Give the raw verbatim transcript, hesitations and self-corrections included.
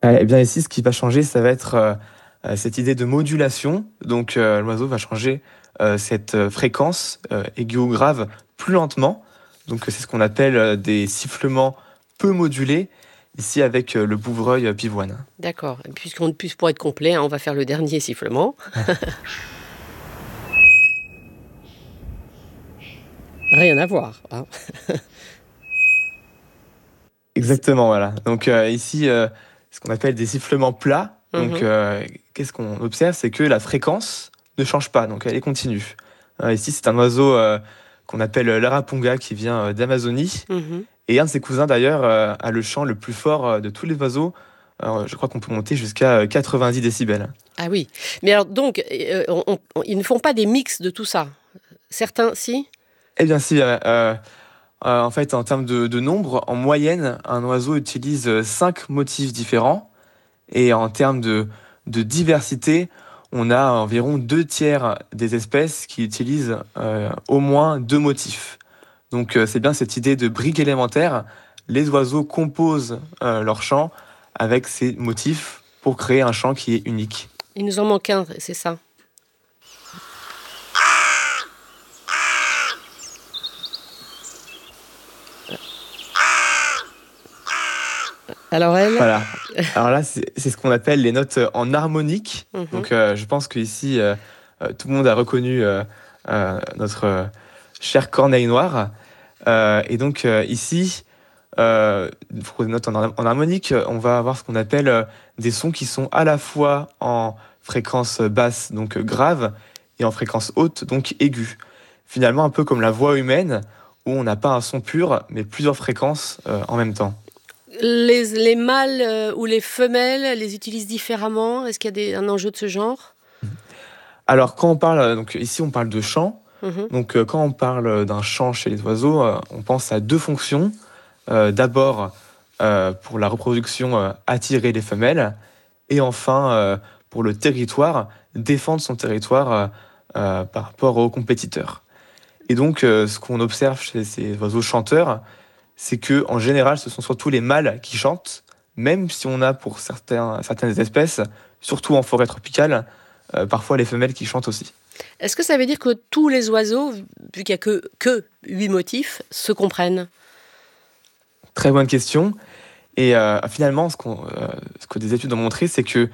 Eh bien ici, ce qui va changer, ça va être, heu heu, cette idée de modulation. Donc heu, l'oiseau va changer, heu, cette, heu, fréquence, heu, aiguë ou grave plus lentement. Donc c'est ce qu'on appelle, heu, des sifflements peu modulés, ici avec, heu, le bouvreuil, heu, pivoine. D'accord. Et puisqu'on puisse pour être complet, hein, on va faire le dernier sifflement. Rien à voir, hein. C Exactement, voilà. Donc heu, ici, heu, ce qu'on appelle des sifflements plats. Mmh Donc mh. heu, qu'est-ce qu'on observe? C'est que la fréquence ne change pas, donc elle est continue. Heu, ici, c'est un oiseau, heu, qu'on appelle, heu, l'arapunga qui vient, heu, d'Amazonie Mmh mh. et un de ses cousins d'ailleurs, heu, a le chant le plus fort, heu, de tous les oiseaux. Alors, je crois qu'on peut monter jusqu'à, heu, quatre-vingt-dix décibels. Ah oui. Mais alors donc, et heu, on on on ils ne font pas des mix de tout ça? Certains si? Eh bien si, heu heu heu, en fait, en termes de de nombre, en moyenne, un oiseau utilise, heu, cinq motifs différents et en termes de de diversité, on a environ deux tiers des espèces qui utilisent, heu, au moins deux motifs. Donc heu, c'est bien cette idée de brique élémentaire. Les oiseaux composent, heu, leur chant avec ces motifs pour créer un chant qui est unique. Il nous en manque un, c'est ça? Alors elle? Voilà. Alors là, c'est c'est ce qu'on appelle les notes, heu, en harmonique. Mmh mh. Donc heu, je pense qu'ici, heu heu, tout le monde a reconnu, heu heu, notre, heu, chère corneille noire. Heu et donc heu, ici, heu, pour les notes en har en harmonique, on va avoir ce qu'on appelle, heu, des sons qui sont à la fois en fréquence basse, donc heu, grave, et en fréquence haute, donc aiguë. Finalement, un peu comme la voix humaine, où on n'a pas un son pur, mais plusieurs fréquences, heu, en même temps. Les les mâles, heu, ou les femelles les utilisent différemment? Est-ce qu'il y a des un enjeu de ce genre? Mmh. Alors quand on parle, heu, donc ici on parle de chant. Mmh mh. Donc heu, quand on parle, heu, d'un chant chez les oiseaux, heu, on pense à deux fonctions. Heu, d'abord, heu, pour la reproduction, heu, attirer les femelles et enfin, heu, pour le territoire, défendre son territoire, heu heu, par rapport aux compétiteurs. Et donc heu, ce qu'on observe chez ces oiseaux chanteurs, c'est qu'en général, ce sont surtout les mâles qui chantent, même si on a pour certains certaines espèces, surtout en forêt tropicale, heu, parfois les femelles qui chantent aussi. Est-ce que ça veut dire que tous les oiseaux, vu vu qu'il y a que que huit motifs, se comprennent? Très bonne question et heu, finalement ce qu'on, heu, ce que des études ont montré, c'est que